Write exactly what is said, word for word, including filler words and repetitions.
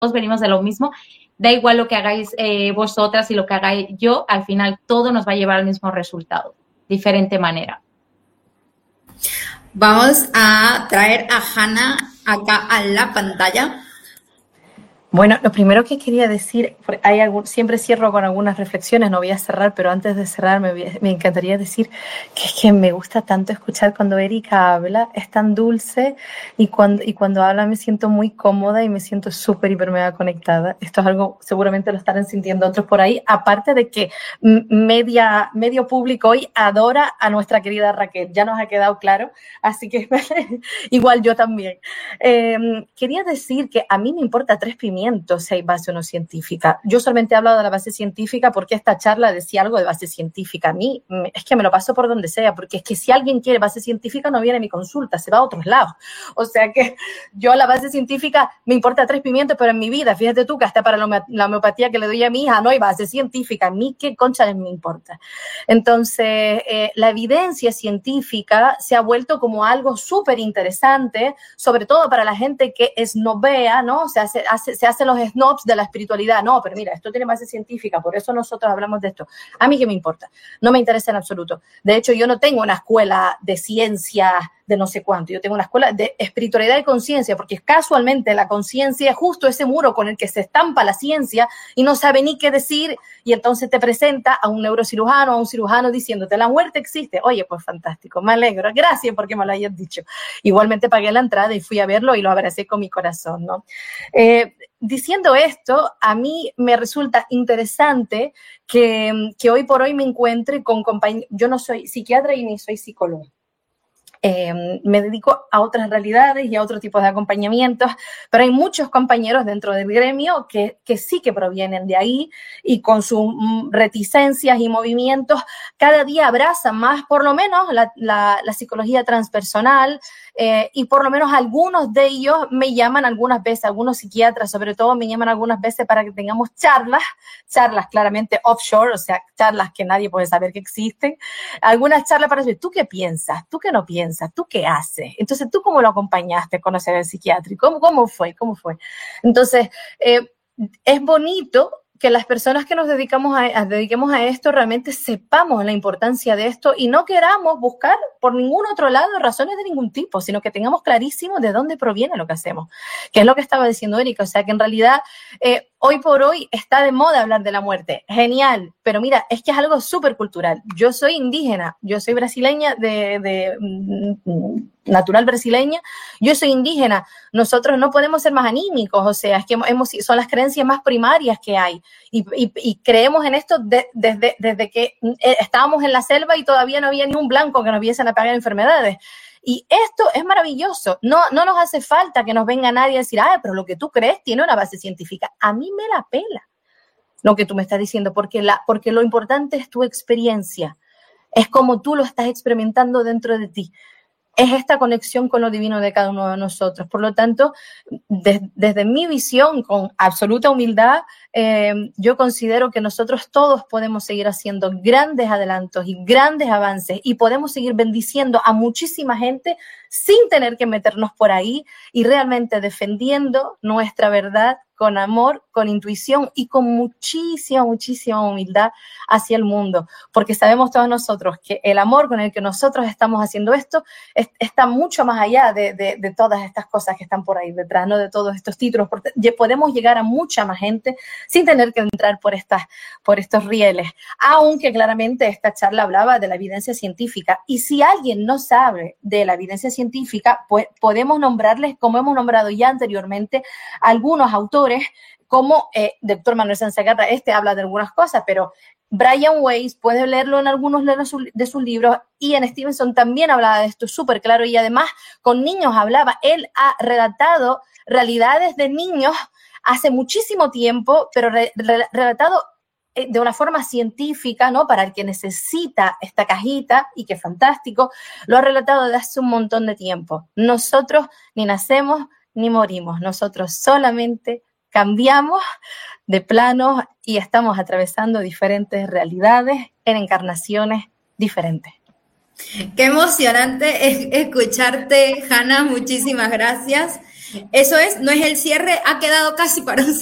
todos venimos de lo mismo, da igual lo que hagáis eh, vosotras y lo que hagáis yo, al final todo nos va a llevar al mismo resultado, diferente manera. Vamos a traer a Hanna acá a la pantalla. Bueno, lo primero que quería decir, hay algún, siempre cierro con algunas reflexiones, no voy a cerrar, pero antes de cerrar me, me encantaría decir que es que me gusta tanto escuchar cuando Erika habla, es tan dulce y cuando, y cuando habla me siento muy cómoda y me siento súper, hiper, mega conectada. Esto es algo, seguramente lo estarán sintiendo otros por ahí, aparte de que media, medio público hoy adora a nuestra querida Raquel, ya nos ha quedado claro, así que igual yo también. Eh, quería decir que a mí me importa tres pimientos si hay base o no científica. Yo solamente he hablado de la base científica porque esta charla decía algo de base científica. A mí es que me lo paso por donde sea, porque es que si alguien quiere base científica no viene a mi consulta, se va a otros lados. O sea que yo la base científica me importa tres pimientos, pero en mi vida, fíjate tú que hasta para la homeopatía que le doy a mi hija no hay base científica. A mí qué concha les me importa. Entonces, eh, la evidencia científica se ha vuelto como algo súper interesante, sobre todo para la gente que esnobea, ¿no? O sea, se hace, se hacen los snobs de la espiritualidad. No, pero mira, esto tiene base científica, por eso nosotros hablamos de esto. A mí qué me importa, no me interesa en absoluto. De hecho, yo no tengo una escuela de ciencia de no sé cuánto, yo tengo una escuela de espiritualidad y conciencia, porque casualmente la conciencia es justo ese muro con el que se estampa la ciencia y no sabe ni qué decir, y entonces te presenta a un neurocirujano, a un cirujano diciéndote la muerte existe. Oye, pues fantástico, me alegro, gracias porque me lo hayas dicho. Igualmente pagué la entrada y fui a verlo y lo abracé con mi corazón, ¿no? Eh, Diciendo esto, a mí me resulta interesante que, que hoy por hoy me encuentre con compañeros. Yo no soy psiquiatra y ni soy psicóloga. Eh, me dedico a otras realidades y a otro tipo de acompañamientos, pero hay muchos compañeros dentro del gremio que, que sí que provienen de ahí y con sus reticencias y movimientos cada día abrazan más, por lo menos, la, la, la psicología transpersonal, eh, y por lo menos algunos de ellos me llaman algunas veces, algunos psiquiatras sobre todo me llaman algunas veces para que tengamos charlas, charlas claramente offshore, o sea, charlas que nadie puede saber que existen, algunas charlas para decir, ¿tú qué piensas? ¿Tú qué no piensas? ¿Tú qué haces? Entonces, ¿tú cómo lo acompañaste a conocer al psiquiátrico? ¿Cómo, cómo fue? ¿Cómo fue? Entonces, eh, es bonito que las personas que nos dedicamos a, a, dediquemos a esto realmente sepamos la importancia de esto y no queramos buscar por ningún otro lado razones de ningún tipo, sino que tengamos clarísimo de dónde proviene lo que hacemos, que es lo que estaba diciendo Erika, o sea, que en realidad eh, hoy por hoy está de moda hablar de la muerte, genial, pero mira, es que es algo súper cultural. Yo soy indígena, yo soy brasileña, de, de mm, natural brasileña, yo soy indígena, nosotros no podemos ser más anímicos, o sea, es que hemos, son las creencias más primarias que hay y, y, y creemos en esto de, desde, desde que estábamos en la selva y todavía no había ni un blanco que nos viesen a pagar enfermedades. Y esto es maravilloso. No, no nos hace falta que nos venga nadie a decir, ah, pero lo que tú crees tiene una base científica. A mí me la pela lo que tú me estás diciendo, porque, la, porque lo importante es tu experiencia. Es como tú lo estás experimentando dentro de ti. Es esta conexión con lo divino de cada uno de nosotros. Por lo tanto, de, desde mi visión, con absoluta humildad, eh, yo considero que nosotros todos podemos seguir haciendo grandes adelantos y grandes avances y podemos seguir bendiciendo a muchísima gente sin tener que meternos por ahí y realmente defendiendo nuestra verdad con amor, con intuición y con muchísima, muchísima humildad hacia el mundo, porque sabemos todos nosotros que el amor con el que nosotros estamos haciendo esto es, está mucho más allá de, de, de todas estas cosas que están por ahí detrás, ¿no? De todos estos títulos, porque podemos llegar a mucha más gente sin tener que entrar por, estas, por estos rieles, aunque claramente esta charla hablaba de la evidencia científica, y si alguien no sabe de la evidencia científica, pues podemos nombrarles, como hemos nombrado ya anteriormente, algunos autores como eh, doctor Manuel Sansegarra, este habla de algunas cosas, pero Brian Weiss, puedes leerlo en algunos de sus libros, Ian Stevenson también hablaba de esto súper claro y además con niños hablaba, él ha relatado realidades de niños hace muchísimo tiempo, pero re, re, relatado de una forma científica, ¿no? Para el que necesita esta cajita, y que fantástico, lo ha relatado desde hace un montón de tiempo. Nosotros ni nacemos ni morimos, nosotros solamente cambiamos de plano y estamos atravesando diferentes realidades en encarnaciones diferentes. Qué emocionante escucharte, Hanna, muchísimas gracias. Eso es, no es el cierre, ha quedado casi para un